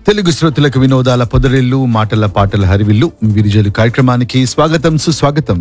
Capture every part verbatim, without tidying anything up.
తెలుగు శ్రోతలకు వినోదాల పొదరిల్లు మాటల పాటల హరివిల్లు విరిజలు కార్యక్రమానికి స్వాగతం సుస్వాగతం.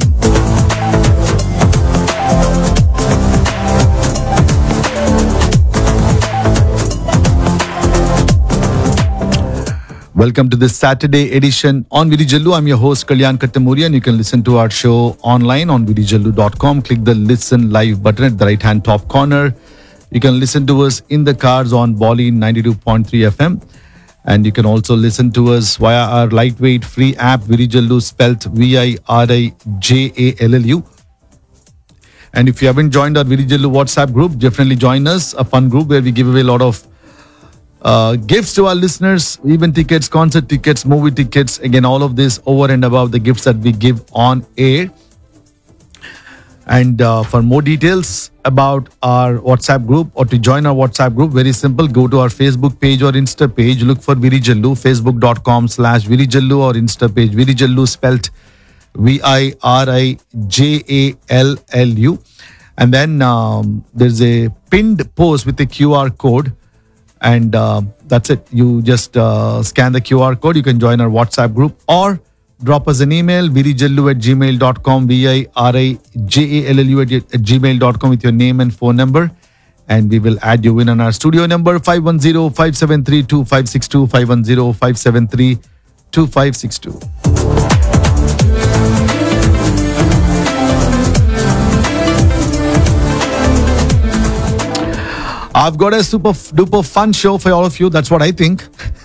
Welcome to this Saturday edition on Virijallu. I'm your host Kalyan Kattamuri and you can listen to our show online on virijallu dot com. Click the listen live button at the right hand top corner. You can listen to us in the cars on Bali ninety-two point three F M. And you can also listen to us via our lightweight free app Virijallu, spelt V I R I J A L L U. And if you haven't joined our Virijallu WhatsApp group, definitely join us. A fun group where we give away a lot of uh, gifts to our listeners, event tickets, concert tickets, movie tickets. Again, all of this over and above the gifts that we give on air. And uh, for more details about our WhatsApp group or to join our WhatsApp group, very simple. Go to our Facebook page or Insta page. Look for Virijallu, facebook dot com slash Virijallu or Insta page Virijallu, spelt V I R I J A L L U. And then um, there's a pinned post with a Q R code. And uh, that's it. You just uh, scan the Q R code. You can join our WhatsApp group or drop us an email, virijallu at gmail dot com, V I R I J A L L U at, at gmail dot com with your name and phone number. And we will add you in on our studio number, five one zero, five seven three, two five six two, five one zero, five seven three, two five six two. I've got a super duper fun show for all of you. That's what I think.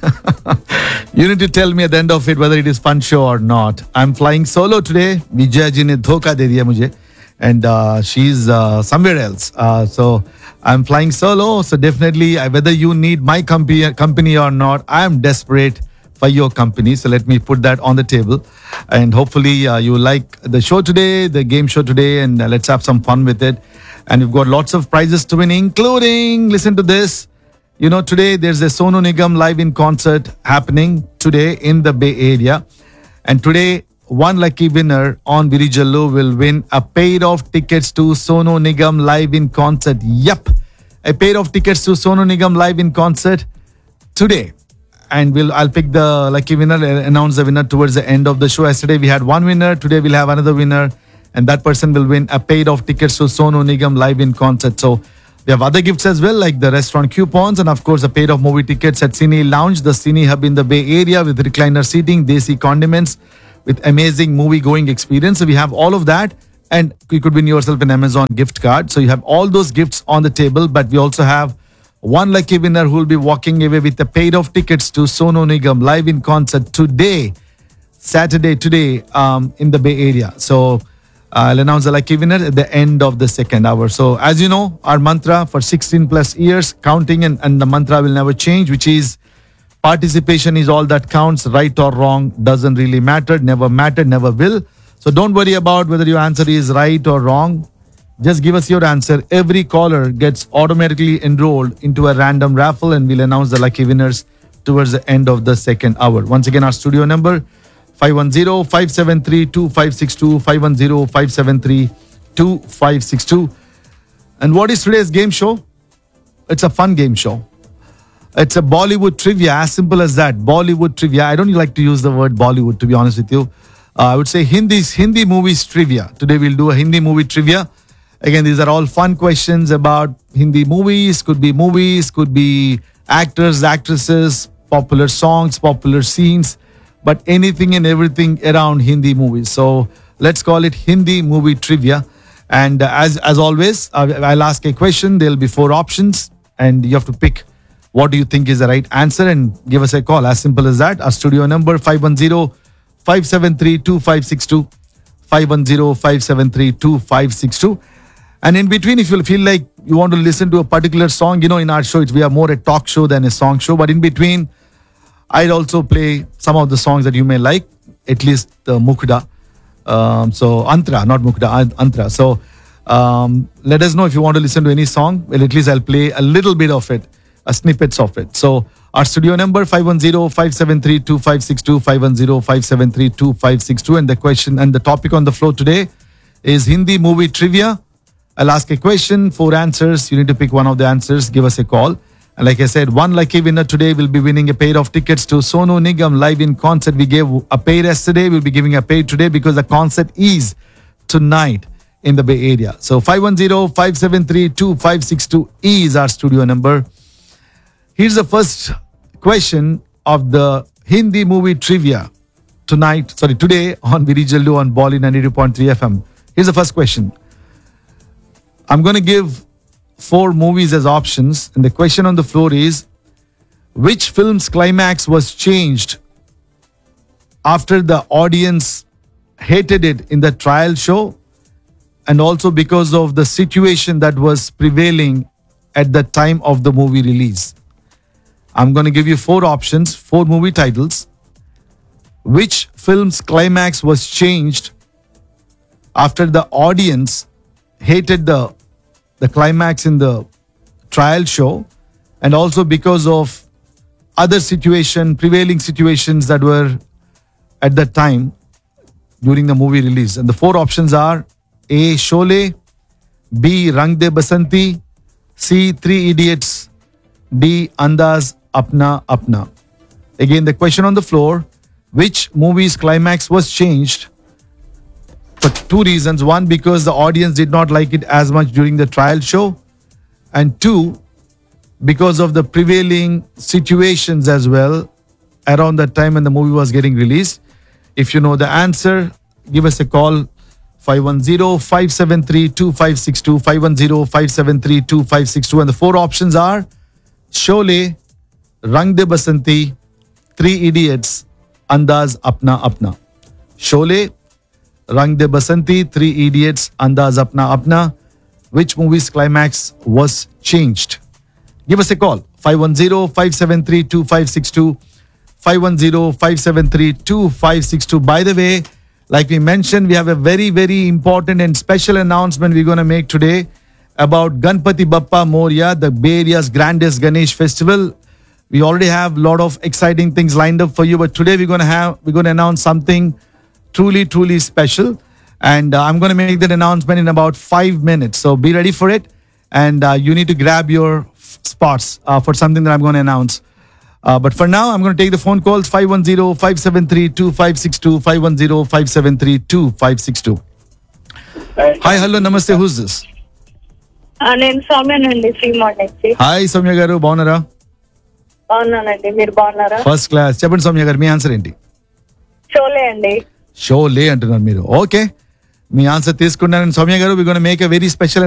You need to tell me at the end of it whether it is fun show or not. I'm flying solo today. Vijaya ji ne dhoka de diya mujhe. And uh, she's uh, somewhere else. Uh, so I'm flying solo. So definitely, uh, whether you need my company, company or not, I am desperate for your company. So let me put that on the table. And hopefully uh, you like the show today, the game show today. And uh, let's have some fun with it. And we've got lots of prizes to win, including, listen to this. You know, today there's a Sonu Nigam live in concert happening today in the Bay Area. And today, one lucky winner on Virijallu will win a pair of tickets to Sonu Nigam live in concert. Yup, a pair of tickets to Sonu Nigam live in concert today. And we'll I'll pick the lucky winner, announce the winner towards the end of the show. Yesterday we had one winner. Today we'll have another winner. And that person will win a pair of tickets to Sonu Nigam live in concert. So we have other gifts as well, like the restaurant coupons and of course a pair of movie tickets at Cine Lounge, the Cine Hub in the Bay Area with recliner seating, desi condiments, with amazing movie going experience. So we have all of that, and you could win yourself an Amazon gift card. So you have all those gifts on the table, but we also have one lucky winner who will be walking away with a pair of tickets to Sonu Nigam live in concert today, Saturday today, um, in the Bay Area. So I'll announce the lucky winner at the end of the second hour. So as you know, our mantra for sixteen plus years, counting, and, and the mantra will never change, which is participation is all that counts. Right or wrong doesn't really matter, never mattered, never will. So don't worry about whether your answer is right or wrong. Just give us your answer. Every caller gets automatically enrolled into a random raffle and we'll announce the lucky winners towards the end of the second hour. Once again, our studio number, five one zero, five seven three, two five six two, five one zero, five seven three, two five six two. And what is today's game show? It's a fun game show. It's a Bollywood trivia, as simple as that. Bollywood trivia. I don't like to use the word Bollywood, to be honest with you. Uh, I would say Hindi, Hindi movies trivia. Today we'll do a Hindi movie trivia. Again, these are all fun questions about Hindi movies. Could be movies, could be actors, actresses, popular songs, popular scenes, but anything and everything around Hindi movies. So let's call it Hindi movie trivia. And uh, as as always, uh, I'll ask a question. There'll be four options, and you have to pick what do you think is the right answer and give us a call. As simple as that. Our studio number, five one zero, five seven three, two five six two, five one zero, five seven three, two five six two. And in between, if you feel like you want to listen to a particular song, you know, in our show, it's, we are more a talk show than a song show. But in between, I'd also play some of the songs that you may like, at least the Mukda. Um, so Antra, not Mukda, Antra. So um, let us know if you want to listen to any song. Well, at least I'll play a little bit of it, a snippets of it. So our studio number, five one zero, five seven three, two five six two, five one zero, five seven three, two five six two. And the question and the topic on the floor today is Hindi movie trivia. I'll ask a question, four answers. You need to pick one of the answers. Give us a call. And like I said, one lucky winner today will be winning a pair of tickets to Sonu Nigam live in concert. We gave a pair yesterday. We'll be giving a pair today because the concert is tonight in the Bay Area. So five one zero, five seven three, two five six two is our studio number. Here's the first question of the Hindi movie trivia tonight, sorry, today on Virijallu on Bolly ninety-two point three F M. Here's the first question. I'm going to give four movies as options, and the question on the floor is, which film's climax was changed after the audience hated it in the trial show, and also because of the situation that was prevailing at the time of the movie release? I'm going to give you four options, four movie titles. Which film's climax was changed after the audience hated the the climax in the trial show, and also because of other situation, prevailing situations that were at that time during the movie release? And the four options are A. Sholay, B. Rang De Basanti, C. Three Idiots, D. Andaz Apna Apna. Again, the question on the floor, which movie's climax was changed for two reasons. One, because the audience did not like it as much during the trial show. And two, because of the prevailing situations as well around that time when the movie was getting released. If you know the answer, give us a call. five one zero, five seven three, two five six two, five one zero, five seven three, two five six two. And the four options are Sholay, Rang De Basanti, Three Idiots, Andaz Apna Apna. Sholay, Rang De Basanti, Three Idiots, Andaz Apna Apna. Which movie's climax was changed? Give us a call. five one zero, five seven three, two five six two. five one zero, five seven three, two five six two. By the way, like we mentioned, we have a very, very important and special announcement we're going to make today about Ganpati Bappa Moria, the Bay Area's grandest Ganesh festival. We already have a lot of exciting things lined up for you, but today we're going to have, we're going to announce something truly, truly special. And uh, I'm going to make that announcement in about five minutes. So be ready for it. And uh, you need to grab your f- spots uh, for something that I'm going to announce. Uh, but for now, I'm going to take the phone calls. five one zero, five seven three, two five six two, five one zero, five seven three, two five six two. Hi, hello, namaste. Who's this? నేను సౌమ్యనండి శ్రీమాన్ నుంచి. Hi Soumya గారు, బాగున్నారా? బాగున్నానండి, మీరు బాగున్నారా? First class. చెప్పండి సౌమ్య గారు, మీ answer ఏంటి? షోలే అండి. షోలే అంటున్నారు మీరు. ఓకే, మీ ఆన్సర్ తీసుకున్నాను సౌమ్య గారు. వి gonna make a very special